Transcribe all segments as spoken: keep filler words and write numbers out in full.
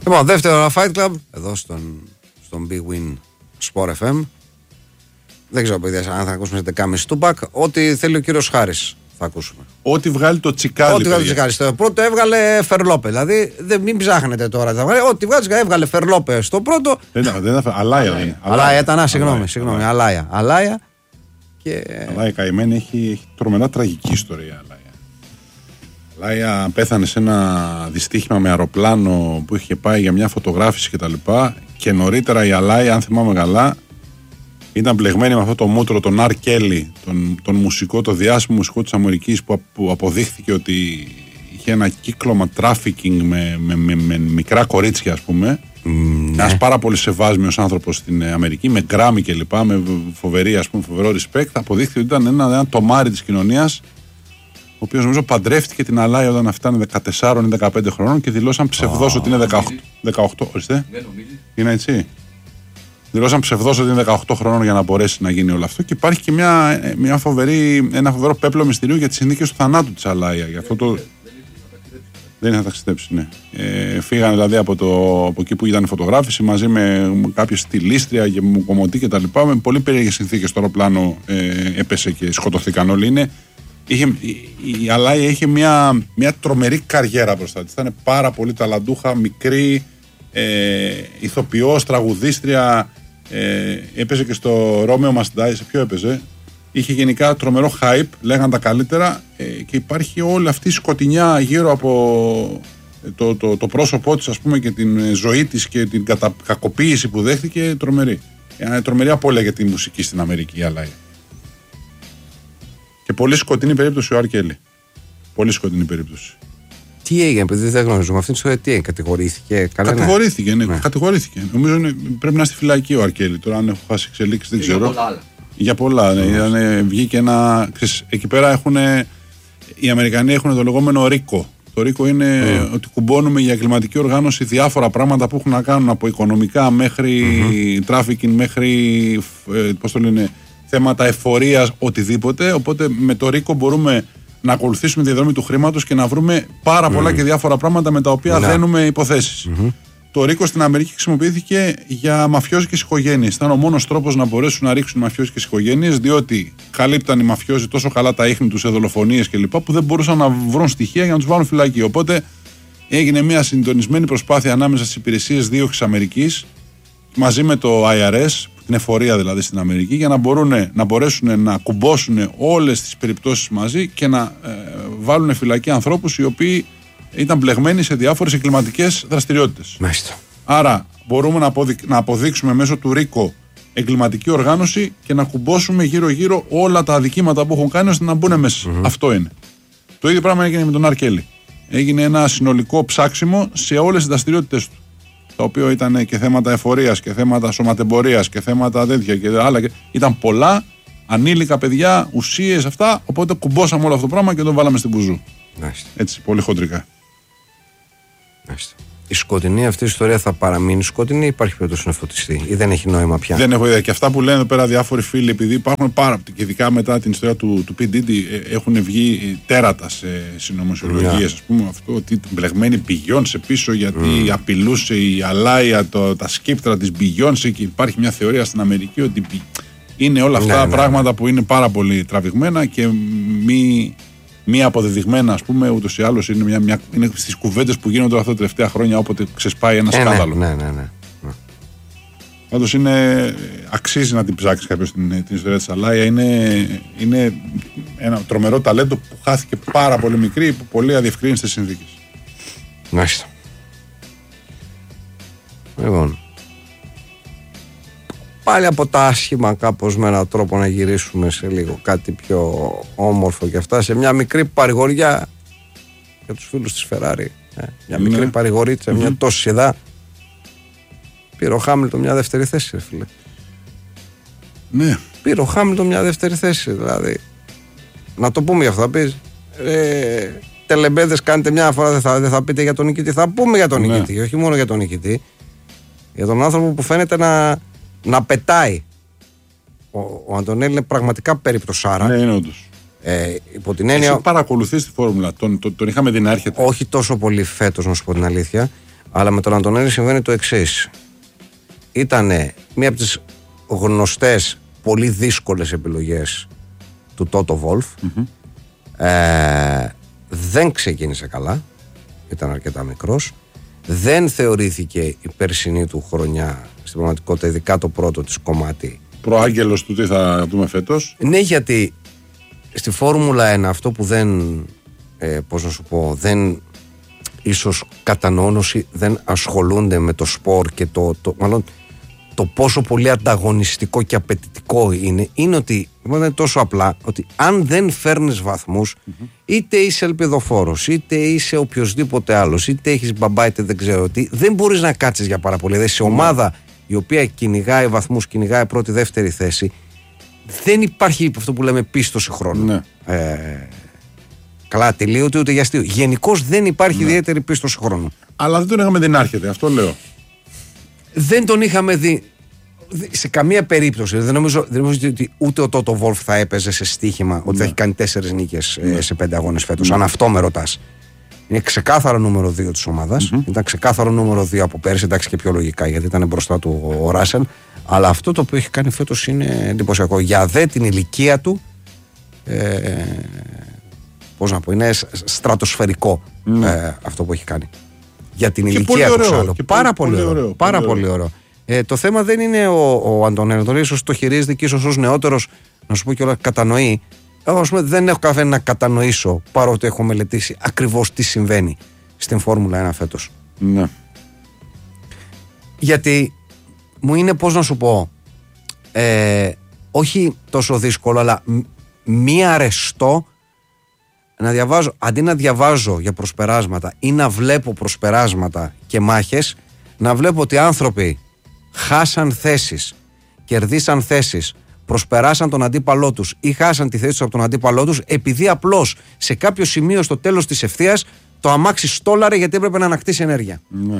Λοιπόν, δεύτερο Fight Club, εδώ στον, στον Big Win Sport εφ εμ. Δεν ξέρω, παιδιά, αν θα ακούσουμε σε δεκάμιση Tupac. Ό,τι θέλει ο κύριος Χάρης θα ακούσουμε. Ό,τι βγάλει το τσικάλι. Ό,τι βγάλει το τσικάλι. Στο πρώτο έβγαλε Φερλόπε. Δηλαδή, δεν, μην ψάχνετε τώρα. Ό,τι βγάλει, έβγαλε Φερλόπε στο πρώτο. Δεν δεν Αλάια είναι. Αλάια ήταν, α, συγγνώμη, συγγνώμη. Αλάια. Αλάια. Και... Αλάια καημένη έχει, έχει τρομερά τραγική ιστορία. Αλάια. Αλάια πέθανε σε ένα δυστύχημα με αεροπλάνο που είχε πάει για μια φωτογράφηση κτλ. Και, και νωρίτερα η Αλάια, αν θυμάμαι καλά, ήταν μπλεγμένη με αυτό το μούτρο, τον Αρ Κέλι, τον, τον μουσικό, το διάσημο μουσικό της Αμερικής που, που αποδείχθηκε ότι είχε ένα κύκλωμα τράφικινγκ με, με, με, με μικρά κορίτσια, ας πούμε. Mm, ένας ναι. πάρα πολύ σεβάσμιος άνθρωπος στην Αμερική, με γκράμι κλπ. Με φοβερή, ας πούμε, φοβερό respect. Αποδείχθηκε ότι ήταν ένα, ένα τομάρι της κοινωνίας, ο οποίος νομίζω παντρεύτηκε την Αλάια όταν αυτά είναι δεκατέσσερα ή δεκαπέντε χρονών και δηλώσαν ψευδός oh, ότι είναι δεκαοκτώ. δεκαοκτώ, ορίστε. Είναι έτσι. Δηλώσαν ψευδός ότι είναι δεκαοκτώ χρονών για να μπορέσει να γίνει όλο αυτό. Και υπάρχει και μια, μια φοβερή, ένα φοβερό πέπλο μυστηρίου για τις συνθήκες του θανάτου της Αλάια. Για αυτό το... Δεν είναι να ταξιδέψει, ναι. Ε, φύγανε δηλαδή από, το, από εκεί που ήταν η φωτογράφηση μαζί με κάποιες στυλίστρια και κομμωτή και τα λοιπά. Με πολύ περίεργες συνθήκες στο αεροπλάνο ε, έπεσε και σκοτωθήκαν όλοι. Είναι, είχε, η, η Αλάια είχε μια, μια τρομερή καριέρα μπροστά της. Ήταν πάρα πολύ ταλαντούχα, μικρή, ε, ηθοποιός, τραγουδίστρια. Ε, έπαιζε και στο Romeo Must Die. Σε ποιο έπαιζε? Είχε γενικά τρομερό hype, λέγαν τα καλύτερα, ε, και υπάρχει όλη αυτή η σκοτεινιά γύρω από το, το, το πρόσωπό της, ας πούμε, και την ζωή της και την κατα, κακοποίηση που δέχτηκε, τρομερή. Ε, τρομερή απώλεια για τη μουσική στην Αμερική, η Αλάια. Και πολύ σκοτεινή περίπτωση ο Αρ Κέλι. Πολύ σκοτεινή περίπτωση. Τι έγινε, επειδή δεν γνωρίζουμε αυτήν την ιστορία, τι έγινε, κατηγορήθηκε? Καλά, κατηγορήθηκε, ναι, ναι. κατηγορήθηκε. Νομίζω είναι, πρέπει να είναι στη φυλακή ο Αρ Κέλι. Τώρα, αν έχω χάσει εξελίξεις, δεν ξέρω. Πολλά. Για πολλά, ναι. Ήταν, βγήκε ένα. Ξέρεις, εκεί πέρα έχουν. Οι Αμερικανοί έχουν το λεγόμενο ρίκο. Το ρίκο είναι mm. ότι κουμπώνουμε για εγκληματική οργάνωση διάφορα πράγματα που έχουν να κάνουν από οικονομικά μέχρι τράφικινγκ, mm-hmm. μέχρι ε, πώς το λένε, θέματα εφορίας, οτιδήποτε. Οπότε με το ρίκο μπορούμε να ακολουθήσουμε τη διαδρομή του χρήματος και να βρούμε πάρα mm. πολλά και διάφορα πράγματα με τα οποία mm. δένουμε υποθέσεις. Mm-hmm. Το ρίκο στην Αμερική χρησιμοποιήθηκε για μαφιόζικες οικογένειες. Ήταν ο μόνος τρόπος να μπορέσουν να ρίξουν μαφιόζικες οικογένειες, διότι καλύπταν οι μαφιόζοι τόσο καλά τα ίχνη τους σε δολοφονίες κλπ. Που δεν μπορούσαν να βρουν στοιχεία για να τους βάλουν φυλακή. Οπότε έγινε μια συντονισμένη προσπάθεια ανάμεσα στις υπηρεσίες δίωξης Αμερικής μαζί με το άι αρ ες, την εφορία δηλαδή στην Αμερική, για να, μπορούν, να μπορέσουν να κουμπώσουν όλες τις περιπτώσεις μαζί και να ε, βάλουν φυλακή ανθρώπους οι οποίοι ήταν μπλεγμένοι σε διάφορες εγκληματικές δραστηριότητες. Μάλιστα. Άρα μπορούμε να, αποδει... να αποδείξουμε μέσω του ρίκο εγκληματική οργάνωση και να κουμπώσουμε γύρω-γύρω όλα τα αδικήματα που έχουν κάνει ώστε να μπουν μέσα. Mm-hmm. Αυτό είναι. Το ίδιο πράγμα έγινε με τον Αρ Κέλι. Έγινε ένα συνολικό ψάξιμο σε όλες τις δραστηριότητες του. Το οποίο ήταν και θέματα εφορίας και θέματα σωματεμπορίας και θέματα τέτοια και άλλα. Ήταν πολλά, ανήλικα παιδιά, ουσίες, αυτά. Οπότε κουμπώσαμε όλο αυτό το πράγμα και το βάλαμε στην μπουζού. Μάλιστα. Έτσι, πολύ χοντρικά. Μάλιστα. Η σκοτεινή αυτή η ιστορία θα παραμείνει σκοτεινή ή υπάρχει περίπτωση να φωτιστεί ή δεν έχει νόημα πια? Δεν έχω ιδέα. Και αυτά που λένε εδώ πέρα διάφοροι φίλοι, επειδή υπάρχουν πάρα και ειδικά μετά την ιστορία του, του P. Diddy, έχουν βγει τέρατα σε συνωμοσιολογίες. Yeah. Ας πούμε, αυτό ότι την μπλεγμένη Beyoncé πίσω γιατί mm. απειλούσε η Αλάια το, τα σκύπτρα της Beyoncé και υπάρχει μια θεωρία στην Αμερική ότι είναι όλα αυτά yeah, πράγματα yeah. που είναι πάρα πολύ τραβηγμένα και μη. Μία αποδεδειγμένα, ας πούμε, ούτως ή άλλως είναι, μια, μια, είναι στις κουβέντες που γίνονται αυτά τα τελευταία χρόνια όποτε ξεσπάει ένα ε, σκάνδαλο. Ναι, ναι, ναι. ναι. Πάντως είναι, αξίζει να την ψάξει κάποιος την, την ιστορία της Αλάια. Είναι, είναι ένα τρομερό ταλέντο που χάθηκε πάρα πολύ μικρή υπό πολύ αδιευκρίνιστες συνθήκες. Μάλιστα. Λοιπόν. Πάλι από τα άσχημα κάπως με έναν τρόπο να γυρίσουμε σε λίγο κάτι πιο όμορφο και αυτά, σε μια μικρή παρηγοριά για τους φίλους της Ferrari. Ε, μια ναι. μικρή παρηγορίτσα, mm-hmm. μια τόση σιδά. Πήρε ο Χάμιλτον μια δεύτερη θέση, ρε φίλε. Ναι. Πήρε ο Χάμιλτον μια δεύτερη θέση, δηλαδή. Να το πούμε για αυτό, θα πεις. Ε, τελεμπέδες κάνετε μια φορά, δεν θα, δεν θα πείτε για τον νικητή. Θα πούμε για τον ναι. νικητή, όχι μόνο για τον νικητή. Για τον άνθρωπο που φαίνεται να... να πετάει. Ο, ο Αντωνέλη είναι πραγματικά περιπτωσάρα. Ναι, είναι όντως. Ε, υπό την έννοια. Εσύ παρακολουθείς τη φόρμουλα, τον, τον, τον είχαμε δει να έρχεται. Όχι τόσο πολύ φέτος, να σου πω την αλήθεια. Αλλά με τον Αντωνέλη συμβαίνει το εξής. Ήτανε μία από τις γνωστές, πολύ δύσκολες επιλογές του Τότο Βολφ. Mm-hmm. Ε, δεν ξεκίνησε καλά. Ήταν αρκετά μικρός. Δεν θεωρήθηκε η περσινή του χρονιά, στην πραγματικότητα, ειδικά το πρώτο της κομμάτι. Προάγγελος του τι θα δούμε φέτος. Ναι, γιατί στη Φόρμουλα ένα αυτό που δεν, ε, πώς να σου πω, δεν ίσως κατανοούν όσοι δεν ασχολούνται με το σπορ και το, το, μάλλον, το πόσο πολύ ανταγωνιστικό και απαιτητικό είναι, είναι ότι είναι τόσο απλά ότι αν δεν φέρνεις βαθμούς, mm-hmm. είτε είσαι ελπιδοφόρος, είτε είσαι οποιοδήποτε άλλος, είτε έχεις μπαμπά, είτε δεν ξέρω τι, δεν μπορείς να κάτσεις για πάρα πολύ. Δηλαδή, σε ομάδα η οποία κυνηγάει βαθμούς, κυνηγάει πρώτη, δεύτερη θέση, δεν υπάρχει αυτό που λέμε πίστοση χρόνου. Ναι. Ε, καλά, τελείωται ούτε για αστείο. Γενικώς δεν υπάρχει ναι. ιδιαίτερη πίστοση χρόνου. Αλλά δεν τον είχαμε δει να έρχεται, αυτό λέω. Δεν τον είχαμε δει σε καμία περίπτωση. Δεν νομίζω, δεν νομίζω ότι ούτε ο Τότο Βολφ θα έπαιζε σε στοίχημα ότι ναι. θα έχει κάνει τέσσερις νίκες ναι. σε πέντε αγώνες φέτος. Ναι. Αν αυτό με ρωτάς. Είναι ξεκάθαρο νούμερο δύο της ομάδας. Mm-hmm. Ήταν ξεκάθαρο νούμερο δύο από πέρσι, εντάξει και πιο λογικά γιατί ήταν μπροστά του ο Ράσελ. Αλλά αυτό το οποίο έχει κάνει φέτος είναι εντυπωσιακό. Για δε την ηλικία του, ε, πώς να πω, είναι στρατοσφαιρικό mm. ε, αυτό που έχει κάνει. Για την και ηλικία του ξάλλου. Πάρα πολύ, πολύ ωραίο. ωραίο. Πάρα πολύ, πολύ ωραίο. Ε, το θέμα δεν είναι ο, ο Αντωνέλη. Ο Αντωνέλη ίσως το χειρίζεται και ίσως ως νεότερος, να σου πω και όλα, κατανοεί. Εγώ ας πούμε, δεν έχω καθένα να κατανοήσω, παρότι έχω μελετήσει ακριβώς τι συμβαίνει στην Φόρμουλα ένα φέτος. Ναι. Γιατί μου είναι, πώς να σου πω, ε, όχι τόσο δύσκολο, αλλά μη αρεστό να διαβάζω, αντί να διαβάζω για προσπεράσματα ή να βλέπω προσπεράσματα και μάχες, να βλέπω ότι άνθρωποι χάσαν θέσεις, κερδίσαν θέσεις, προσπεράσαν τον αντίπαλό τους ή χάσαν τη θέση τους από τον αντίπαλό τους επειδή απλώς σε κάποιο σημείο στο τέλος της ευθείας το αμάξι στόλαρε γιατί έπρεπε να ανακτήσει ενέργεια. Ναι.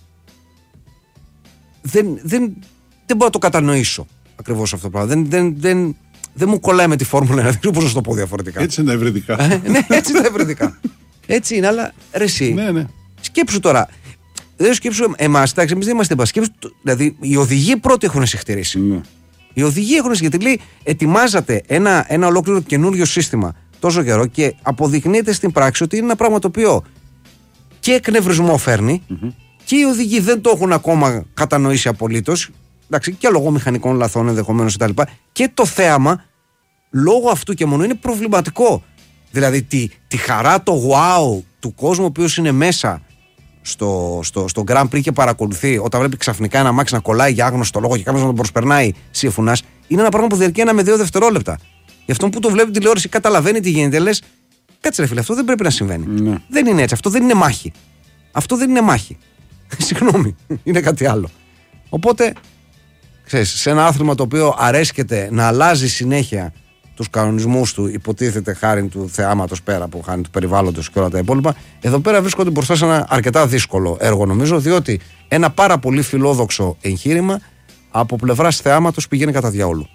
Δεν, δεν, δεν μπορώ να το κατανοήσω ακριβώς αυτό το πράγμα. Δεν, δεν, δεν, δεν μου κολλάει με τη Φόρμουλα, δεν ξέρω πώς να το πω διαφορετικά. Έτσι είναι τα ευρετικά. Ναι, έτσι είναι τα ευρετικά. Έτσι είναι, αλλά ρε εσύ, ναι, ναι. σκέψου τώρα. Δεν σκέψου εμάς, εντάξει, εμείς δεν είμαστε μπασκέψου. Δηλαδή, οι οδηγοί πρώτοι έχουν συχτηρίσει. Ναι. Οι οδηγοί έχουν συχτηρίσει. Ετοιμάζατε ένα, ένα ολόκληρο καινούριο σύστημα τόσο καιρό και αποδεικνύεται στην πράξη ότι είναι ένα πράγμα το οποίο και εκνευρισμό φέρνει mm-hmm. και οι οδηγοί δεν το έχουν ακόμα κατανοήσει απολύτως. Εντάξει, και λόγω μηχανικών λαθών ενδεχομένως κτλ. Και το θέαμα λόγω αυτού και μόνο είναι προβληματικό. Δηλαδή τη, τη χαρά, το wow του κόσμου ο οποίος είναι μέσα στο, στο, στο Grand Prix και παρακολουθεί όταν βλέπει ξαφνικά ένα μάξι να κολλάει για άγνωστο λόγο και κάποιος να τον προσπερνάει σύμφωνας, είναι ένα πράγμα που διαρκεί ένα με δύο δευτερόλεπτα. Γι' αυτό που το βλέπει τηλεόραση καταλαβαίνει τι γίνεται, λες, κάτσε ρε φίλε, αυτό δεν πρέπει να συμβαίνει. Ναι. Δεν είναι έτσι, αυτό δεν είναι μάχη. Αυτό δεν είναι μάχη. Συγγνώμη, είναι κάτι άλλο. Οπότε, ξέρεις, σε ένα άθλημα το οποίο αρέσκεται να αλλάζει συνέχεια τους κανονισμούς του, υποτίθεται χάρη του θεάματος πέρα που χάνει του περιβάλλοντος και όλα τα υπόλοιπα, εδώ πέρα βρίσκονται μπροστά σε ένα αρκετά δύσκολο έργο νομίζω, διότι ένα πάρα πολύ φιλόδοξο εγχείρημα από πλευράς θεάματος πηγαίνει κατά διαόλου.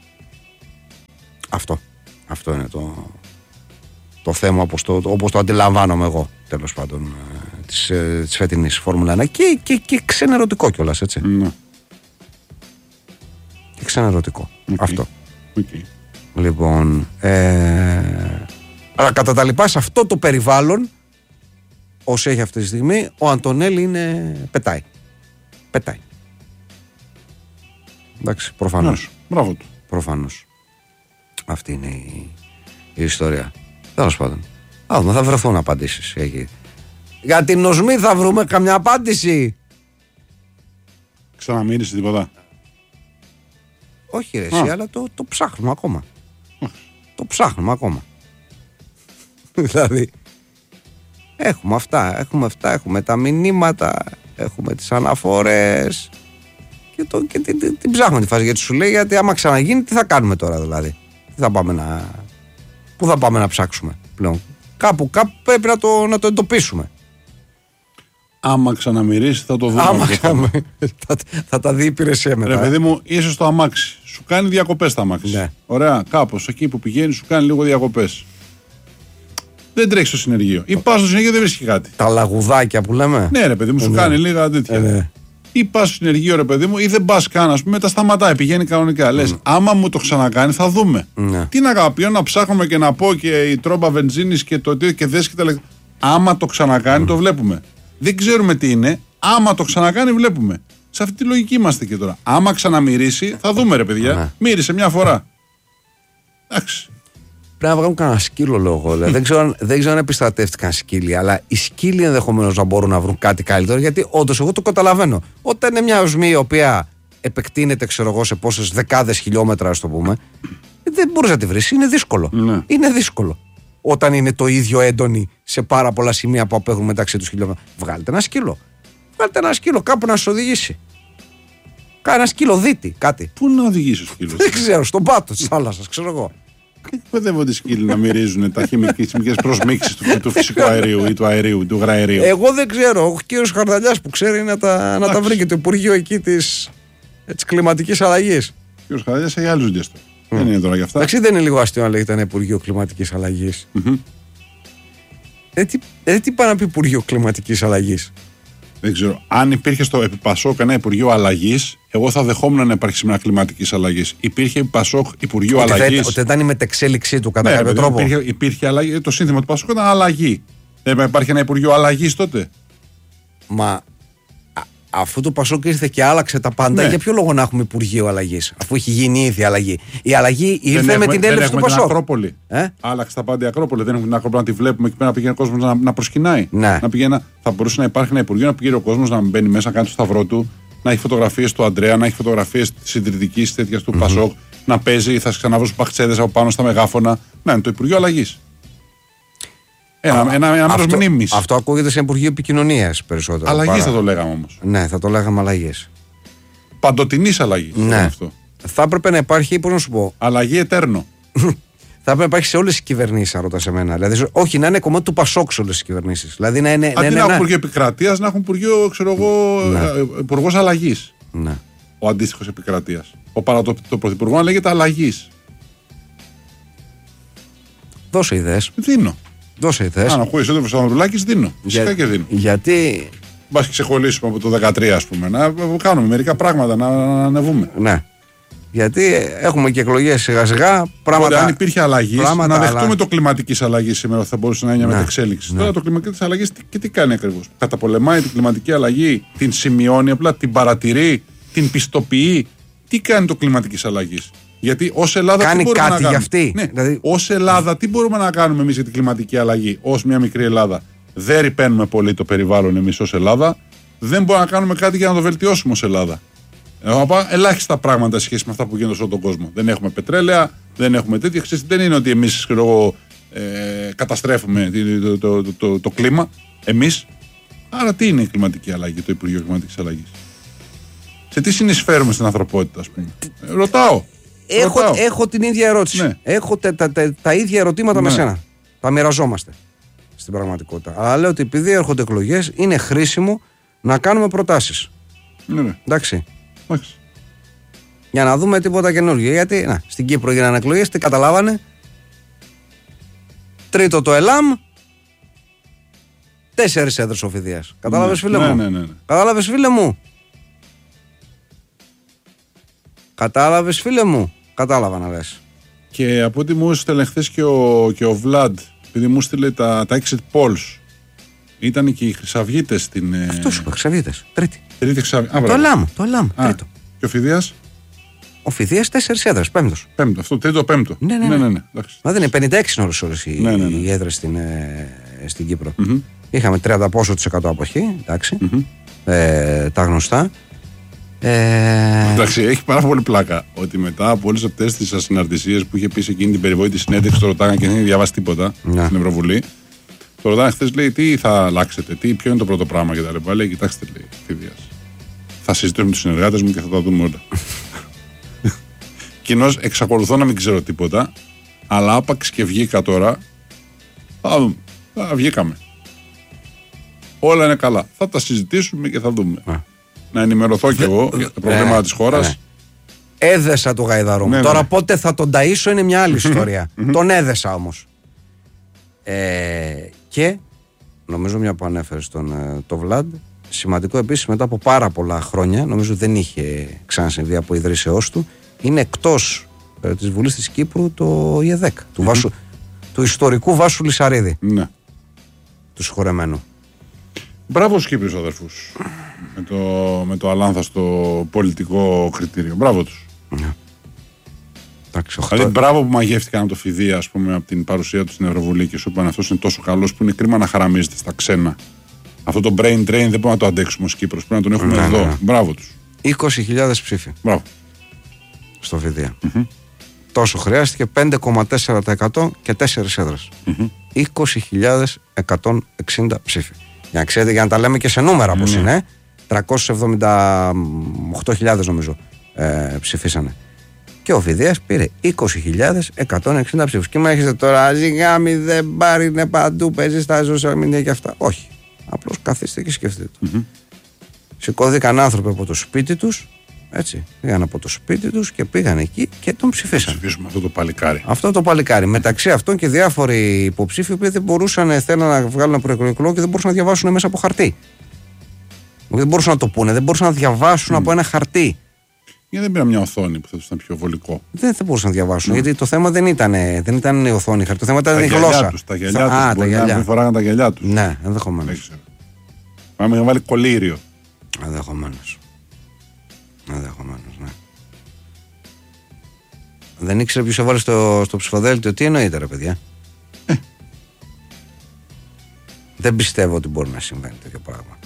Αυτό. Αυτό είναι το, το θέμα όπως το, όπως το αντιλαμβάνομαι εγώ, τέλος πάντων, της, της φετινής Φόρμουλα ένα και, και, και ξενερωτικό κιόλας, έτσι. Mm. Και ξενερωτικό. Okay. Αυτό. Okay. Λοιπόν, ε, αλλά κατά τα λοιπά σε αυτό το περιβάλλον όσο έχει αυτή τη στιγμή ο Αντωνέλη είναι, πετάει. Πετάει. Εντάξει, προφανώς. Ναι, μπράβο του. Προφανώς. Αυτή είναι η, η ιστορία. Τέλος πάντων. Α, θα βρεθούν απαντήσεις εκεί. Για την οσμή θα βρούμε καμιά απάντηση. Ξαναμύρισε τίποτα? Όχι ρε εσύ, αλλά το, το ψάχνουμε ακόμα. Το ψάχνουμε ακόμα. Δηλαδή έχουμε αυτά, έχουμε αυτά, έχουμε τα μηνύματα, έχουμε τις αναφορές και, το, και την, την, την ψάχνουμε τη φάση, γιατί σου λέει, γιατί άμα ξαναγίνει τι θα κάνουμε τώρα δηλαδή. Τι θα πάμε να, πού θα πάμε να ψάξουμε πλέον? Κάπου, κάπου πρέπει να το, να το εντοπίσουμε. Άμα ξαναμυρίσει θα το δούμε. Άμα ξανα... θα, θα τα δει η υπηρεσία μετά. Ρε παιδί μου, είσαι στο αμάξι. Σου κάνει διακοπές το αμάξι. Ναι. Ωραία, κάπως εκεί που πηγαίνει σου κάνει λίγο διακοπές. Δεν τρέχει στο συνεργείο. Ή πα στο συνεργείο δεν βρίσκει κάτι. Τα λαγουδάκια που λέμε. Ναι, ρε παιδί μου, σου ναι. κάνει λίγα τέτοια. Ναι. Ή πα στο συνεργείο, ρε παιδί μου, ή δεν πα καν, α πούμε, τα σταματάει, πηγαίνει κανονικά. Mm. Λε, άμα μου το ξανακάνει, θα δούμε. Mm. Τι να κάνω, να ψάχνουμε και να πω και η τρόμπα βενζίνη και το τι και δες και τα λεπτά. Άμα το ξανακάνει, mm. το βλέπουμε. Δεν ξέρουμε τι είναι. Άμα το ξανακάνει, βλέπουμε. Σε αυτή τη λογική είμαστε και τώρα. Άμα ξαναμυρίσει, θα δούμε, ρε παιδιά. Mm. Μύρισε μια φορά. Εντάξει. Πρέπει να βγάλουν κανένα σκύλο λόγο. δεν, ξέρω, δεν ξέρω αν επιστρατεύτηκαν σκύλοι, αλλά οι σκύλοι ενδεχομένως να μπορούν να βρουν κάτι καλύτερο, γιατί όντως εγώ το καταλαβαίνω. Όταν είναι μια οσμή η οποία επεκτείνεται, ξέρω εγώ, σε πόσες δεκάδες χιλιόμετρα, ας το πούμε, δεν μπορείς να τη βρεις. Είναι δύσκολο. Ναι. Είναι δύσκολο. Όταν είναι το ίδιο έντονη σε πάρα πολλά σημεία που απέχουν μεταξύ τους χιλιόμετρα. Βγάλτε ένα σκύλο. Βγάλτε ένα σκύλο κάπου να σας οδηγήσει. Κάνα ένα σκύλο δίτη, κάτι. Πού να οδηγήσει ο σκύλος? Δεν ξέρω, στον πάτο της θάλασσας, ξέρω εγώ. Εκπαιδεύονται οι σκύλοι να μυρίζουν τα χημικές προσμίξεις του, του φυσικού αερίου ή του αερίου, του γραερίου. Εγώ δεν ξέρω. Ο κύριος Χαρδαλιάς που ξέρει να τα, να τα βρει και το Υπουργείο εκεί της κλιματικής αλλαγής. Ο κύριος Χαρδαλιάς έχει άλλους δουλειές τώρα. Mm. Δεν είναι τώρα για αυτά. Εντάξει, δεν είναι λίγο αστείο να λέγεται ένα Υπουργείο Κλιματικής Αλλαγής. Mm-hmm. Ε, τι, ε, τι πάει να πει Υπουργείο Κλιματικής Αλλαγής? Δεν ξέρω. Αν υπήρχε στο επί Πασόκ ένα Υπουργείο Αλλαγής, εγώ θα δεχόμουν να υπάρχει σήμερα κλιματικής αλλαγής. Υπήρχε επί Πασόκ Υπουργείο Αλλαγής. Ότι ήταν η μετεξέλιξή του κατά ναι, κάποιο τρόπο. Υπήρχε, υπήρχε αλλαγή. Το σύνθημα του Πασόκ ήταν αλλαγή. Δεν υπάρχει ένα Υπουργείο Αλλαγής τότε? Μα α, αφού το Πασόκ ήρθε και άλλαξε τα πάντα, ναι. για ποιο λόγο να έχουμε Υπουργείο Αλλαγής, αφού έχει γίνει ήδη αλλαγή? Η αλλαγή ήρθε δεν με έχουμε, την έλευση του Πασόκ. Ακρόπολη. Ε? Άλλαξε τα πάντα η Ακρόπολη. Δεν έχουμε την Ακρόπολη να τη βλέπουμε εκεί πέρα να πηγαίνει ο κόσμος να, να προσκυνάει. Ναι. Να πηγαίνει, θα μπορούσε να υπάρχει ένα Υπουργείο να πηγαίνει ο κόσμος να μπαίνει μέσα, να κάνει το σταυρό του, να έχει φωτογραφίες του Αντρέα, να έχει φωτογραφίες τη συντηρητική τέτοια του mm-hmm. Πασόκ, να παίζει, θα ξαναβρουν παχτσέδες από πάνω στα μεγάφωνα. Να είναι το Υπουργείο Αλλαγής. Ένα, Α, ένα, ένα μέρος μνήμης. Αυτό ακούγεται σε Υπουργείο Επικοινωνίας περισσότερο. Αλλαγής παρά... θα το λέγαμε όμως. Ναι, θα το λέγαμε αλλαγής. Παντοτινής αλλαγής. Ναι. Αυτό. Θα έπρεπε να υπάρχει, πώς να σου πω. Αλλαγή ετέρνο. Θα έπρεπε να υπάρχει σε όλες τις κυβερνήσεις, αν ρωτάς εμένα. Δηλαδή, όχι να είναι κομμάτι του Πασόκ σε όλες τις κυβερνήσεις. Δηλαδή να είναι. Αντί να, να έχουν Υπουργείο Επικρατείας, να έχουν Υπουργείο, ξέρω εγώ, ναι. Υπουργός Αλλαγής. Ναι. Ο αντίστοιχος Επικρατείας. Ο παρά το, το Πρωθυπουργό λέγεται Αλλαγής. Δώσε ιδέες. Δίνω. Δώσε ιδέες. Αν ακούει ο Ανδρουλάκης, δίνω. Φυσικά Για, και δίνω. Γιατί. Μπας και ξεχωλήσουμε από το δεκατρία, ας πούμε. Να κάνουμε μερικά πράγματα, να, να ανεβούμε. Ναι. Γιατί έχουμε και εκλογές σιγά σιγά. Πράγματα... Οπότε, αν υπήρχε αλλαγή, να δεχτούμε αλλά... το κλιματική αλλαγή σήμερα, θα μπορούσε να είναι μια ναι. μετεξέλιξη. Ναι. Τώρα το κλιματική αλλαγή και τι κάνει ακριβώς? Καταπολεμάει την κλιματική αλλαγή, την σημειώνει απλά, την παρατηρεί, την πιστοποιεί. Τι κάνει το κλιματική αλλαγή? Γιατί ως Ελλάδα κάνει τι μπορούμε κάτι να κάνουμε? Για αυτή. Ναι. Δηλαδή... Ως Ελλάδα τι μπορούμε να κάνουμε εμείς για την κλιματική αλλαγή? Ως μια μικρή Ελλάδα. Δεν ρηπαίνουμε πολύ το περιβάλλον εμείς ως Ελλάδα. Δεν μπορούμε να κάνουμε κάτι για να το βελτιώσουμε ως Ελλάδα. Έχω ελάχιστα πράγματα σχέση με αυτά που γίνονται σε όλο τον κόσμο. Δεν έχουμε πετρέλαια, δεν έχουμε τέτοια. Δεν είναι ότι εμείς ε, καταστρέφουμε το, το, το, το, το κλίμα. Εμείς. Άρα τι είναι η κλιματική αλλαγή, το Υπουργείο Κλιματικής Αλλαγής? Σε τι συνεισφέρουμε στην ανθρωπότητα, ας πούμε? Ε, ρωτάω. Έχω, ρωτάω. έχω την ίδια ερώτηση. Ναι. Έχω τα, τα, τα, τα ίδια ερωτήματα ναι. με σένα. Τα μοιραζόμαστε στην πραγματικότητα. Αλλά λέω ότι επειδή έρχονται εκλογές, είναι χρήσιμο να κάνουμε προτάσεις. Ναι, ναι. Εντάξει. Μάλιστα. Για να δούμε τίποτα καινούργιο. Γιατί να, στην Κύπρο γίνανε εκλογές, τι καταλάβανε? Τρίτο το ΕΛΑΜ, τέσσερις έδρες ο Φιδίας. Κατάλαβες, ναι, φίλε ναι, μου? Ναι, ναι, ναι. Κατάλαβες, φίλε μου? Κατάλαβες, φίλε μου? Κατάλαβα να λες. Και από ό,τι μου έστειλε χθες και ο, και ο Βλάντ, επειδή μου στείλε τα, τα exit polls, ήταν και οι Χρυσαυγίτες στην. Αυτό σου είπα, Χρυσαυγίτες. Τρίτη. Τρίτη Χρυσαυγή. Το ΕΛΑΜ, το ΕΛΑΜ. Τρίτο. Και ο Φιδίας? Ο Φιδίας τέσσερις έδρες, πέμπτος. Πέμπτο, αυτό, τρίτο, πέμπτο. Ναι, ναι, ναι. ναι, ναι. Δηλαδή είναι πενήντα έξι ώρες όλες οι, ναι, ναι, ναι. οι έδρες στην, ε, στην Κύπρο. Mm-hmm. Είχαμε τριάντα πόσο της εκατό αποχή, εντάξει. Mm-hmm. Ε, τα γνωστά. Ε... Εντάξει, έχει πάρα πολύ πλάκα ότι μετά από όλες αυτές τις ασυναρτησίες που είχε πει σε εκείνη την περιβόητη συνέντευξη, το ρωτάγανε και δεν είχε διαβάσει τίποτα ναι. στην Ευρωβουλή. Το ρωτάγανε χθες, λέει, τι θα αλλάξετε, τι, ποιο είναι το πρώτο πράγμα κτλ. Λέει, κοιτάξτε, λέει, Φιδίας. Θα συζητήσουμε με τους συνεργάτες μου και θα τα δούμε όλα. Κοινώς εξακολουθώ να μην ξέρω τίποτα, αλλά άπαξ και βγήκα τώρα, θα δούμε. Θα βγήκαμε. Όλα είναι καλά. Θα τα συζητήσουμε και θα δούμε. Α. Να ενημερωθώ κι εγώ για τα προβλήματα ε, της χώρας. Ε. Έδεσα το γαϊδαρό μου. Ναι, τώρα ναι. πότε θα τον ταΐσω είναι μια άλλη ιστορία. Τον έδεσα όμως. Ε, και νομίζω, μια που ανέφερε τον το Βλαντ, σημαντικό επίσης μετά από πάρα πολλά χρόνια, νομίζω δεν είχε ξανασυμβεί από ιδρύσεώς του, είναι εκτός ε, της Βουλής της Κύπρου το ΙΕΔΕΚ, του, mm-hmm. Βάσου, του ιστορικού Βάσου Λυσαρίδη. Ναι. Του συγχωρεμένου. Μπράβο στους Κύπριους αδερφούς. με, το, με το αλάνθαστο πολιτικό κριτήριο. Μπράβο τους. Ναι. Εντάξει, δηλαδή, μπράβο που μαγεύτηκαν από το Φιδία, ας πούμε, από την παρουσία του στην Ευρωβουλή και σου είπαν αυτός είναι τόσο καλός που είναι κρίμα να χαραμίζεται στα ξένα. Αυτό το brain drain δεν μπορούμε να το αντέξουμε ως Κύπρος. Πρέπει να τον έχουμε ναι, εδώ. Ναι. Μπράβο τους. είκοσι χιλιάδες ψήφοι. Μπράβο. Στο Φιδία. Mm-hmm. Τόσο χρειάστηκε, πέντε κόμμα τέσσερα τοις εκατό και τέσσερις έδρες. Mm-hmm. είκοσι χιλιάδες εκατόν εξήντα ψήφοι. Για να ξέρετε, για να τα λέμε και σε νούμερα mm-hmm. πώς είναι, τριακόσιες εβδομήντα οκτώ χιλιάδες νομίζω ε, ψηφίσανε. Και ο Φιδίας πήρε είκοσι χιλιάδες εκατόν εξήντα ψήφους. Και μου έχετε τώρα, ζυγάμι δεν πάρει, είναι παντού, παίζει στα social media και αυτά. Όχι. Απλώς καθίστε και σκεφτείτε το. Mm-hmm. Σηκώθηκαν άνθρωποι από το σπίτι τους, έτσι. Πήγαν από το σπίτι τους και πήγαν εκεί και τον ψηφίσαν. Ψηφίσουμε αυτό το παλικάρι. Αυτό το παλικάρι. Μεταξύ αυτών και διάφοροι υποψήφοι που δεν μπορούσαν, θέλουν να βγάλουν ένα προεκλογικό και δεν μπορούσαν να διαβάσουν μέσα από χαρτί. Δεν μπορούσαν να το πούνε, δεν μπορούσαν να διαβάσουν mm. από ένα χαρτί. Γιατί δεν πήραν μια οθόνη που θα ήταν πιο βολικό. Δεν θα μπορούσαν να διαβάσουν. Mm. Γιατί το θέμα δεν ήταν, δεν ήταν η οθόνη χαρτί. Το θέμα ήταν η γλώσσα. Τους, τα γυαλιά τους. Α, τα γυαλιά. Να φοράγαν τα γυαλιά τους. Ναι, ενδεχομένως. Πάμε να βάλει κολλήριο. Ενδεχομένως. Ενδεχομένως, ναι. Δεν ήξερε ποιος έβαλε στο, στο ψηφοδέλτιο. Τι εννοείται, ρε παιδιά. Ε. Δεν πιστεύω ότι μπορεί να συμβαίνει τέτοιο πράγμα.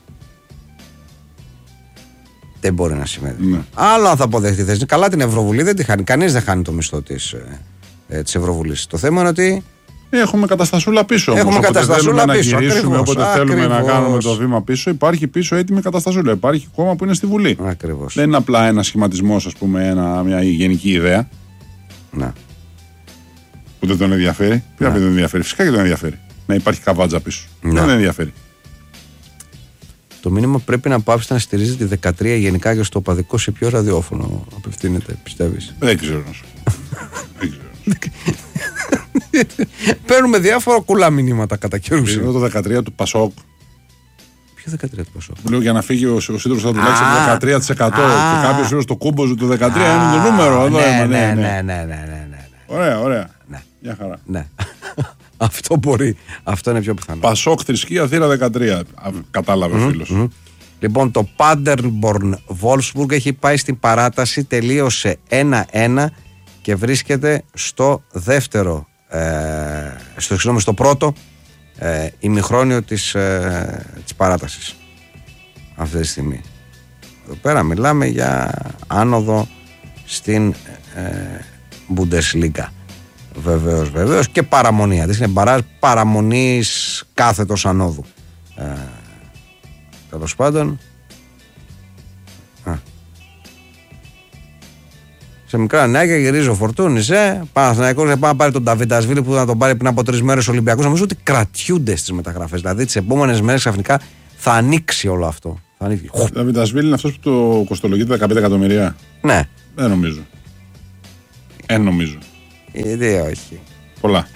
Δεν μπορεί να συμβαίνει. Ναι. Άλλο αν θα αποδεχτεί θέση. Καλά, την Ευρωβουλή δεν τη χάνει. Κανείς δεν χάνει το μισθό της, ε, της Ευρωβουλής. Το θέμα είναι ότι. Έχουμε καταστασούλα πίσω. Έχουμε όμως, καταστασούλα πίσω. Να γυρίσουμε, όποτε ακριβώς. Θέλουμε να κάνουμε το βήμα πίσω, υπάρχει πίσω έτοιμη καταστασούλα. Υπάρχει κόμμα που είναι στη Βουλή. Ακριβώς. Δεν είναι απλά ένα σχηματισμός, ας πούμε, ένα, μια γενική ιδέα. Ναι. Που δεν τον ενδιαφέρει. Ναι. Δεν τον ενδιαφέρει. Φυσικά και τον ενδιαφέρει. Να υπάρχει καβάτζα πίσω. Ναι. Δεν τον ενδιαφέρει. Το μήνυμα πρέπει να πάψει να στηρίζει τη δεκατρία γενικά και στο οπαδικό. Σε ποιο ραδιόφωνο απευθύνεται, πιστεύεις? Δεν ξέρω να σου πω. Δεν ξέρω. Παίρνουμε διάφορα κουλά μηνύματα κατά καιρούς. Είναι το δεκατρία του Πασόκ. Ποιο δεκατρία του Πασόκ? Λέω για να φύγει ο, ο σύντροφος θα τουλάχιστον το δεκατρία τοις εκατό και κάποιος λέει στο κούμπο το δεκατρία είναι το νούμερο. Ναι, ναι, ναι, ναι, ναι, ναι. Ωραία, ωραία. Μια χαρά. Ναι. Αυτό μπορεί. Αυτό είναι πιο πιθανό. Πασόκ, θρησκεία, θύρα δεκατρία. Κατάλαβε ο φίλος. Λοιπόν, το Paderborn Wolfsburg έχει πάει στην παράταση, τελείωσε ένα ένα και βρίσκεται στο δεύτερο, ε, στο, συγγνώμη, στο πρώτο ε, ημιχρόνιο της, ε, της παράτασης αυτή τη στιγμή. Εδώ πέρα μιλάμε για άνοδο στην ε, Bundesliga. Βεβαίως, βεβαίως, και παραμονή. Δηλαδή είναι μπαράζ παραμονής κάθετος ανόδου. Ε, τέλος πάντων. Α. Σε μικρά νεάκια γυρίζει ο Φορτούνης, ε. Παναθηναϊκός δεν πάει να πάρει τον Νταβιντασβίλη που να τον πάρει πριν από τρεις μέρες Ολυμπιακός. Νομίζω ότι κρατιούνται στις μεταγραφές. Δηλαδή τις επόμενες μέρες ξαφνικά θα ανοίξει όλο αυτό. Ο Νταβιντασβίλη είναι αυτός που το κοστολογείται δεκαπέντε εκατομμυρία. Ναι. Δεν νομίζω. Δεν νομίζω. Γιατί όχι. Πολλά.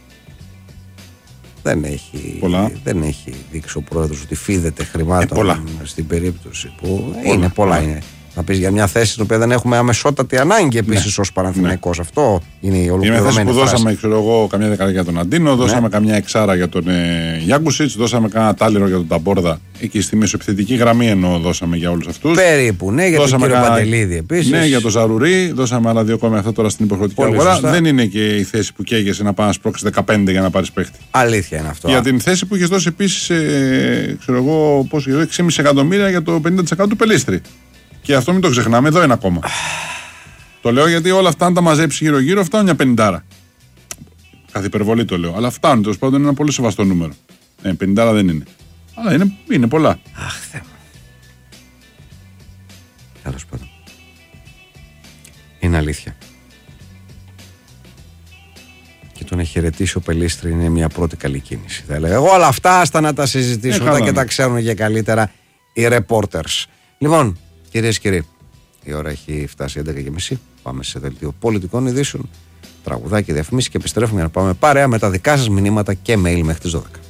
Δεν έχει, πολλά. δεν έχει δείξει ο πρόεδρος ότι φίδεται χρημάτων ε, στην περίπτωση που πολλά. είναι πολλά. πολλά. Είναι. Να πεις για μια θέση την οποία δεν έχουμε αμεσότατη ανάγκη επίσης ναι. ως Παναθηναϊκός. Ναι. Αυτό είναι η ολοκληρωμένη φάση. Είναι θέση που φράση. δώσαμε ξέρω εγώ, καμιά δεκαετία για τον Αντίνο, δώσαμε ναι. καμιά εξάρα για τον ε, Γιάνκουσιτς, δώσαμε κάνα τάλιρο για τον Ταμπόρδα. Εκεί στη μεσοεπιθετική γραμμή εννοώ δώσαμε για όλους αυτούς. Περίπου, ναι, για δώσαμε τον κύριο κάνα... Παντελίδη επίσης. Ναι, για τον Ζαρουρί, δώσαμε άλλα δύο κόμματα αυτό τώρα στην υποχρεωτική αγορά. Δεν είναι και η θέση που καίγεσαι να πάει να σπρώξει δεκαπέντε για να πάρει παίχτη. Αλήθεια είναι αυτό. Για την θέση που είχε δώσει επίσης, ε, ξέρω εγώ, πόσο, έξι κόμμα πέντε εκατομμύρια για το πενήντα τοις εκατό του Πελίστρη. Και αυτό μην το ξεχνάμε, εδώ είναι ακόμα. Το λέω γιατί όλα αυτά, αν τα μαζέψει γύρω-γύρω, φτάνουν μια πενηντάρα. Καθ' υπερβολή το λέω. Αλλά φτάνουν, τέλος πάντων είναι ένα πολύ σεβαστό νούμερο. Ε, πενηντάρα δεν είναι. Αλλά είναι, είναι πολλά. Αχ, Θεέ μου. Τέλος πάντων. Είναι αλήθεια. Και το να χαιρετήσει ο Πελίστρη είναι μια πρώτη καλή κίνηση. Θα έλεγα. Εγώ όλα αυτά άστα να τα συζητήσουμε ε, και τα ξέρουν και καλύτερα οι reporters. Λοιπόν, κυρίες και κύριοι, η ώρα έχει φτάσει έντεκα και μισή. Πάμε σε δελτίο πολιτικών ειδήσεων Τραγουδάκι, διαφημίσεις και επιστρέφουμε για να πάμε παρέα με τα δικά σας μηνύματα και mail μέχρι τις δώδεκα.